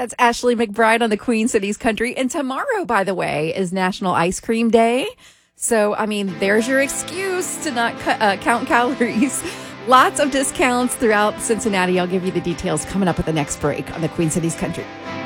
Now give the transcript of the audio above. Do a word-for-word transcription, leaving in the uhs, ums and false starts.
That's Ashley McBride on the Queen Cities Country. And tomorrow, by the way, is National Ice Cream Day. So, I mean, there's your excuse to not cu- uh, count calories. Lots of discounts throughout Cincinnati. I'll give you the details coming up at the next break on the Queen Cities Country.